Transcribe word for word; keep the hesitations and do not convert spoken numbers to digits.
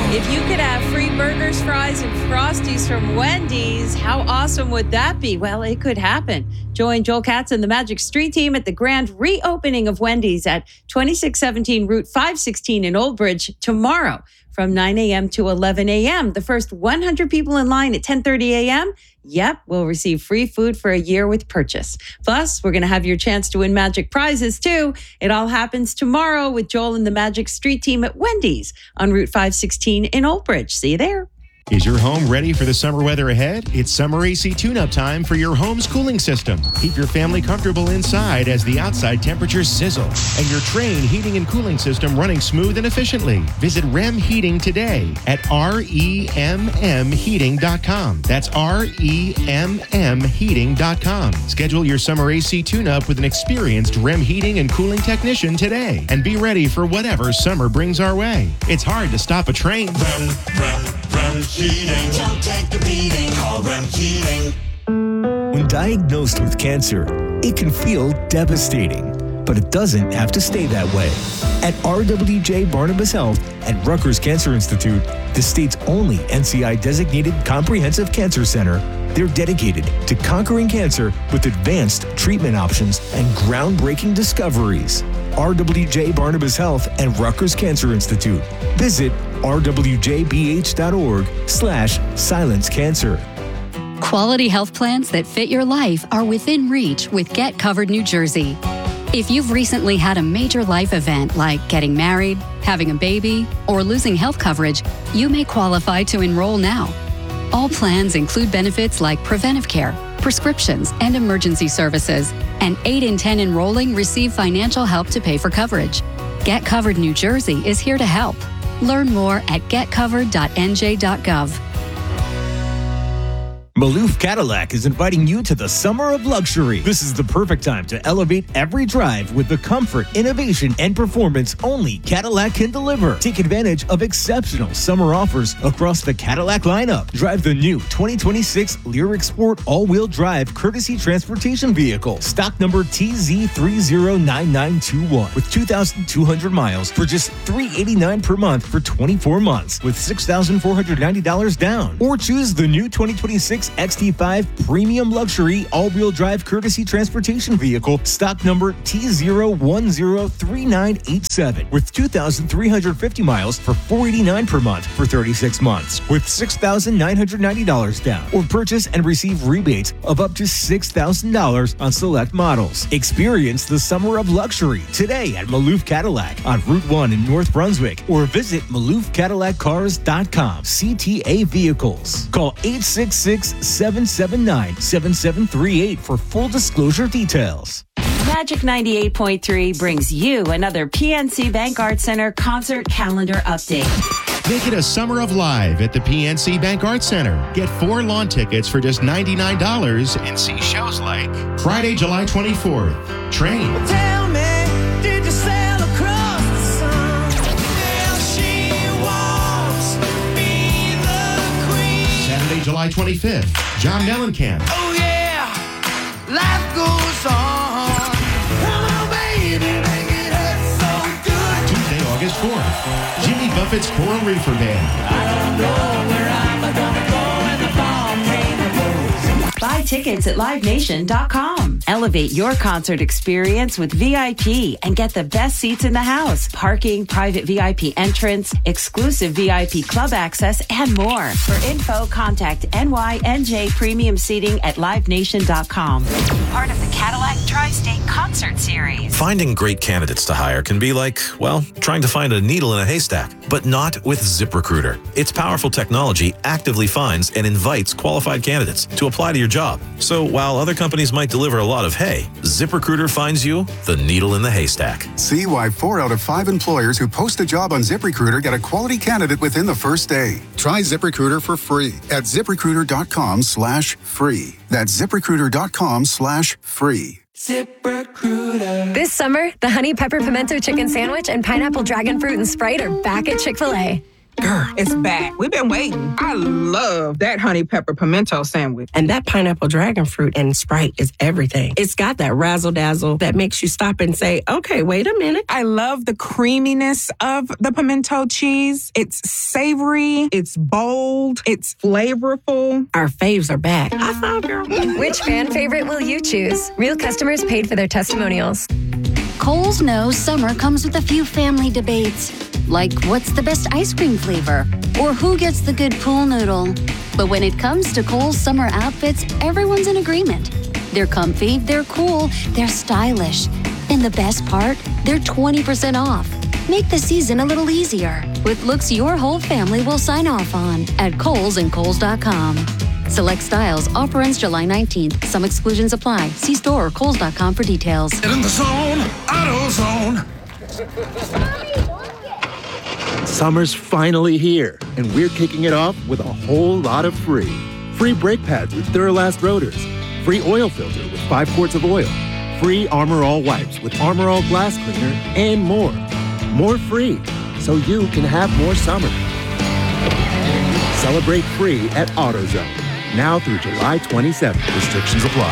If you could have free burgers, fries, and Frosties from Wendy's, how awesome would that be? Well, it could happen. Join Joel Katz and the Magic Street Team at the grand reopening of Wendy's at twenty-six seventeen Route five sixteen in Old Bridge tomorrow from nine a.m. to eleven a.m. The first one hundred people in line at ten thirty a.m., yep, will receive free food for a year with purchase. Plus, we're going to have your chance to win Magic prizes, too. It all happens tomorrow with Joel and the Magic Street Team at Wendy's on Route five sixteen in Old Bridge. See you there. Is your home ready for the summer weather ahead? It's summer A C tune-up time for your home's cooling system. Keep your family comfortable inside as the outside temperatures sizzle and your Trane heating and cooling system running smooth and efficiently. Visit R E M Heating today at R E M M heating dot com. That's R E M M heating dot com. Schedule your summer A C tune-up with an experienced R E M heating and cooling technician today and be ready for whatever summer brings our way. It's hard to stop a train. Rem, rem, rem. Heating. Don't take the beating. Call R E M Heating. When diagnosed with cancer, it can feel devastating, but it doesn't have to stay that way. At R W J Barnabas Health and Rutgers Cancer Institute, the state's only N C I-designated comprehensive cancer center, they're dedicated to conquering cancer with advanced treatment options and groundbreaking discoveries. R W J Barnabas Health and Rutgers Cancer Institute. Visit r w j b h dot org slash silence cancer. Quality health plans that fit your life are within reach with Get Covered New Jersey. If you've recently had a major life event like getting married, having a baby, or losing health coverage, you may qualify to enroll now. All plans include benefits like preventive care, prescriptions, and emergency services, and eight in ten enrolling receive financial help to pay for coverage. Get Covered New Jersey is here to help. Learn more at get covered dot n j dot gov. Maloof Cadillac is inviting you to the summer of luxury. This is the perfect time to elevate every drive with the comfort, innovation, and performance only Cadillac can deliver. Take advantage of exceptional summer offers across the Cadillac lineup. Drive the new twenty twenty-six Lyric Sport all-wheel drive courtesy transportation vehicle, stock number T Z three zero nine nine two one, with two thousand two hundred miles for just three hundred eighty-nine dollars per month for twenty-four months with six thousand four hundred ninety dollars down. Or choose the new twenty twenty-six X T five Premium Luxury All-Wheel Drive Courtesy Transportation Vehicle, stock number T zero one zero three nine eight seven, with two thousand three hundred fifty miles for four hundred eighty-nine dollars per month for thirty-six months, with six thousand nine hundred ninety dollars down. Or purchase and receive rebates of up to six thousand dollars on select models. Experience the summer of luxury today at Maloof Cadillac on Route one in North Brunswick, or visit maloof cadillac cars dot com. C T A Vehicles. Call eight six six, seven seven nine, seven seven three eight for full disclosure details. Magic ninety-eight point three brings you another P N C Bank Arts Center concert calendar update. Make it a summer of live at the P N C Bank Arts Center. Get four lawn tickets for just ninety-nine dollars and see shows like Friday, July twenty-fourth, Train. Tell me, did you sail across the sun? There she walks, be the queen. Saturday, July twenty-fifth, John Mellencamp. Oh yeah, life goes on. Come on, baby, make it hurt so good. Tuesday, August fourth, Jimmy Buffett's Coral Reefer Band. I don't know where I'm gonna go when the bomb came to blows. Buy tickets at live nation dot com. Elevate your concert experience with V I P and get the best seats in the house. Parking, private V I P entrance, exclusive V I P club access, and more. For info, contact N Y N J Premium Seating at live nation dot com. Part of the Cadillac Tri-State Concert Series. Finding great candidates to hire can be like, well, trying to find a needle in a haystack, but not with ZipRecruiter. Its powerful technology actively finds and invites qualified candidates to apply to your job. So while other companies might deliver a lot of hay, ZipRecruiter finds you the needle in the haystack. See why four out of five employers who post a job on ZipRecruiter get a quality candidate within the first day. Try ZipRecruiter for free at ZipRecruiter.com slash free. That's ZipRecruiter.com slash free. ZipRecruiter. This summer, the Honey Pepper Pimento Chicken Sandwich and Pineapple Dragon Fruit and Sprite are back at Chick-fil-A. Girl, it's back. We've been waiting. I love that honey pepper pimento sandwich. And that pineapple dragon fruit and Sprite is everything. It's got that razzle dazzle that makes you stop and say, okay, wait a minute. I love the creaminess of the pimento cheese. It's savory, it's bold, it's flavorful. Our faves are back. I saw, girl. Which fan favorite will you choose? Real customers paid for their testimonials. Kohl's knows summer comes with a few family debates, like what's the best ice cream flavor or who gets the good pool noodle. But when it comes to Kohl's summer outfits, everyone's in agreement. They're comfy, they're cool, they're stylish. And the best part, they're twenty percent off. Make the season a little easier with looks your whole family will sign off on at Kohl's and Kohl's dot com. Select styles. Offer ends July nineteenth. Some exclusions apply. See store or Kohl's dot com for details. Get in the zone, AutoZone. Summer's finally here, and we're kicking it off with a whole lot of free. Free brake pads with Duralast rotors. Free oil filter with five quarts of oil. Free Armor All wipes with Armor All glass cleaner, and more. More free, so you can have more summer. Celebrate free at AutoZone. Now through July twenty-seventh. Restrictions apply.